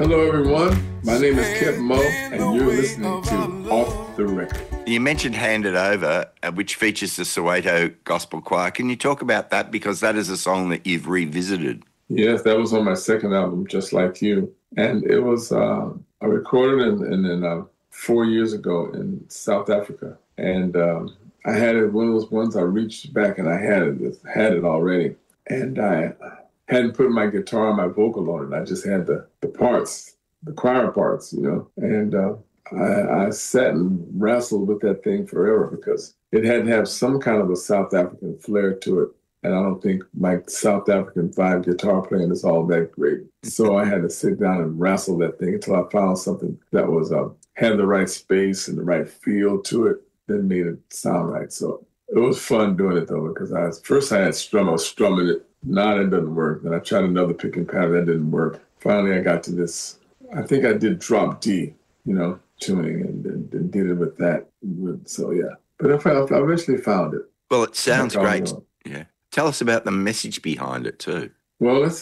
Hello, everyone. My name is Kip Moe, and you're listening to Off the Record. You mentioned Hand It Over, which features the Soweto Gospel Choir. Can you talk about that? Because that is a song that you've revisited. Yes, that was on my second album, Just Like You. And it was, I recorded in 4 years ago in South Africa. And I had it, one of those ones I reached back and I had it already. And I hadn't put my guitar and my vocal on it. I just had the parts, the choir parts, you know. And I sat and wrestled with that thing forever because it had to have some kind of a South African flair to it. And I don't think my South African vibe guitar playing is all that great. So I had to sit down and wrestle that thing until I found something that was had the right space and the right feel to it that made it sound right. So it was fun doing it, though, because I was strumming it. Nah, that doesn't work. Then I tried another picking pattern. That didn't work. Finally, I got to this. I think I did drop D, you know, tuning and did it with that. So, yeah. But I eventually found it. Well, it sounds great. Yeah. Tell us about the message behind it, too. Well, it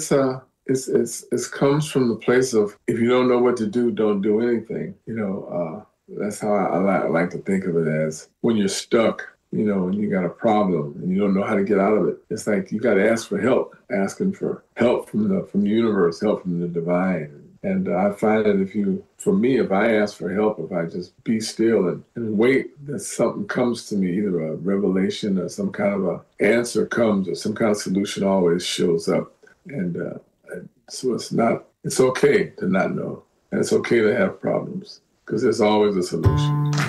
comes from the place of, if you don't know what to do, don't do anything. You know, that's how I like to think of it as when you're stuck. You know, and you got a problem and you don't know how to get out of it. It's like you got to ask for help, asking for help from the universe, help from the divine. And I find that if I ask for help, if I just be still and wait that something comes to me, either a revelation or some kind of a answer comes or some kind of solution always shows up. And so it's okay to not know. And it's okay to have problems because there's always a solution.